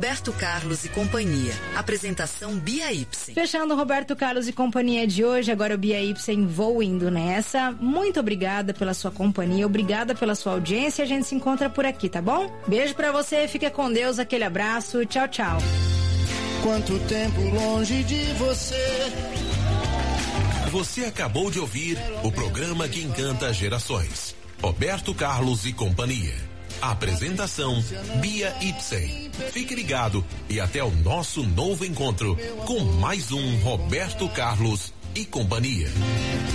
Roberto Carlos e Companhia. Apresentação Bia Ipsen. Fechando o Roberto Carlos e Companhia de hoje, agora o Bia Ipsen vou indo nessa. Muito obrigada pela sua companhia, obrigada pela sua audiência. A gente se encontra por aqui, tá bom? Beijo pra você, fica com Deus, aquele abraço, tchau, tchau. Quanto tempo longe de você. Você acabou de ouvir o programa que encanta gerações. Roberto Carlos e Companhia. Apresentação Bia Ipsen. Fique ligado e até o nosso novo encontro com mais um Roberto Carlos e Companhia.